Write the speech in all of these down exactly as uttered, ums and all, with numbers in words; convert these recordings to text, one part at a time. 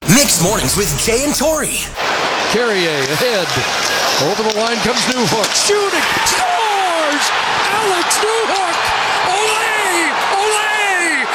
Mixed Mornings with Jay and Tori. Carrier ahead. Over the line comes Newhook. Shooting. Scores! Alex Newhook! Olé! Olé!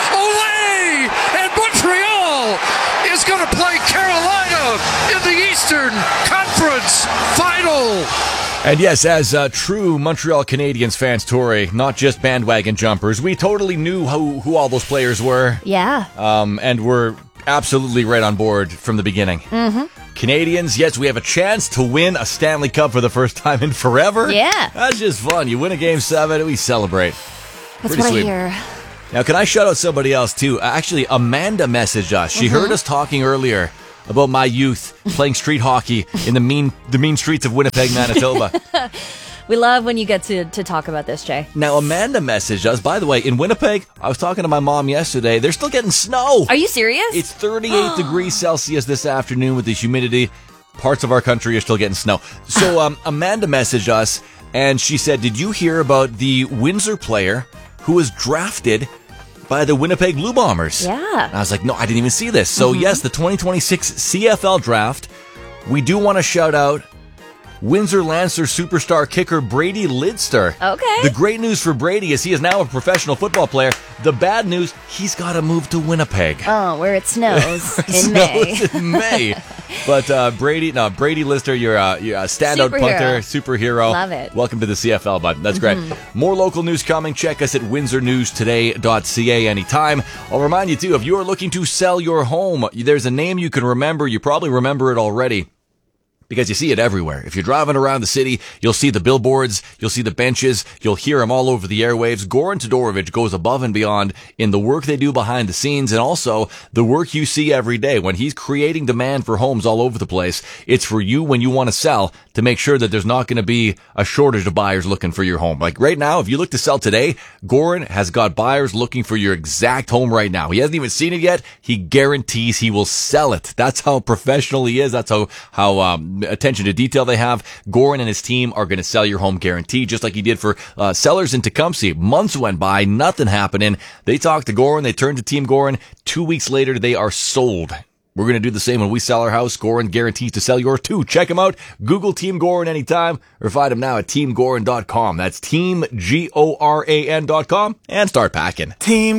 Olé! And Montreal is going to play Carolina in the Eastern Conference Final. And yes, as uh, true Montreal Canadiens fans, Tori, not just bandwagon jumpers, we totally knew who, who all those players were. Yeah. Um, and we're absolutely right on board from the beginning. Mm-hmm. Canadians, yes, we have a chance to win a Stanley Cup for the first time in forever. Yeah. That's just fun. You win a game seven, we celebrate. That's Pretty what sweet. I hear. Now, can I shout out somebody else, too? Actually, Amanda messaged us. She Mm-hmm. heard us talking earlier about my youth playing street hockey in the mean the mean streets of Winnipeg, Manitoba. We love when you get to, to talk about this, Jay. Now, Amanda messaged us. By the way, in Winnipeg, I was talking to my mom yesterday. They're still getting snow. Are you serious? It's thirty-eight degrees Celsius this afternoon with the humidity. Parts of our country are still getting snow. So um, Amanda messaged us, and she said, did you hear about the Windsor player who was drafted by the Winnipeg Blue Bombers? Yeah. And I was like, no, I didn't even see this. So Mm-hmm. yes, the twenty twenty-six C F L draft, we do want to shout out Windsor Lancer superstar kicker Brady Lidster. Okay. The great news for Brady is he is now a professional football player. The bad news, he's got to move to Winnipeg. Oh, where it snows in Snows May. in May. But uh, Brady, no, Brady Lister, you're a, you're a standout Superhero. punter, superhero. Love it. Welcome to the C F L, bud. That's great. More local news coming. Check us at windsor news today dot c a anytime. I'll remind you, too, if you are looking to sell your home, there's a name you can remember. You probably remember it already, because you see it everywhere. If you're driving around the city, you'll see the billboards, you'll see the benches, you'll hear them all over the airwaves. Goran Todorovic goes above and beyond in the work they do behind the scenes and also the work you see every day. When he's creating demand for homes all over the place, it's for you when you want to sell to make sure that there's not going to be a shortage of buyers looking for your home. Like right now, if you look to sell today, Goran has got buyers looking for your exact home right now. He hasn't even seen it yet. He guarantees he will sell it. That's how professional he is. That's how, how, um, attention to detail they have. Goran and his team are going to sell your home guaranteed, just like he did for uh, sellers in Tecumseh. Months went by, nothing happening. They talked to Goran, they turned to Team Goran. Two weeks later, they are sold. We're going to do the same when we sell our house. Goran guarantees to sell yours too. Check him out. Google Team Goran anytime or find him now at team goran dot com. That's team G O R A N dot com and start packing. Team